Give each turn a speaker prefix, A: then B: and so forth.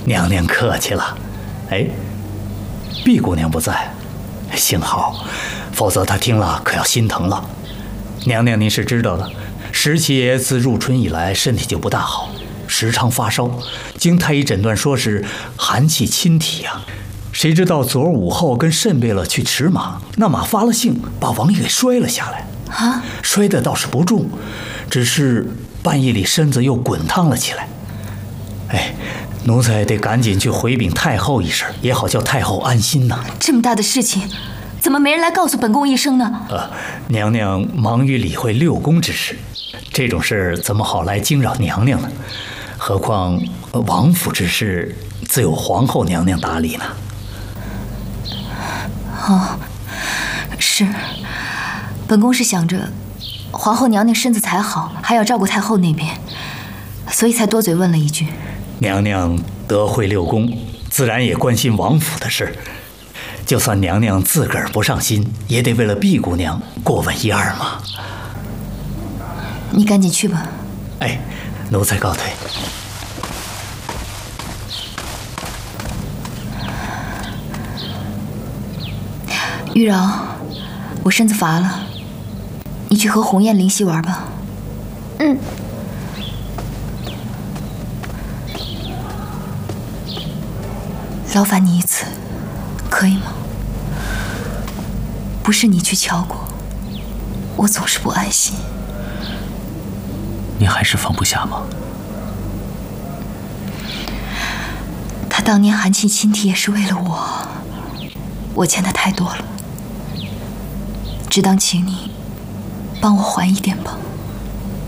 A: 娘娘客气了。哎，毕姑娘不在，幸好，否则她听了可要心疼了。娘娘您是知道的，石七爷自入春以来身体就不大好，时常发烧，经太医诊断说是寒气侵体呀。谁知道昨儿午后跟慎贝勒去驰马，那马发了性，把王爷给摔了下来。
B: 啊，
A: 摔的倒是不重，只是半夜里身子又滚烫了起来。哎，奴才得赶紧去回禀太后一声，也好叫太后安心呐。
B: 这么大的事情，怎么没人来告诉本宫一声呢？
A: 娘娘忙于理会六宫之事，这种事怎么好来惊扰娘娘呢？何况王府之事，自有皇后娘娘打理呢。
B: 哦，是，本宫是想着皇后娘娘身子才好，还要照顾太后那边，所以才多嘴问了一句。
A: 娘娘得会六宫，自然也关心王府的事。就算娘娘自个儿不上心，也得为了毕姑娘过问一二嘛。
B: 你赶紧去吧。
A: 哎，奴才告退。
B: 玉娆，我身子乏了，你去和鸿雁、灵犀玩吧。
C: 嗯。
B: 劳烦你一次，可以吗？不是你去敲过，我总是不安心。
D: 你还是放不下吗？
B: 他当年寒气侵体也是为了我，我欠他太多了，只当请你帮我还一点吧。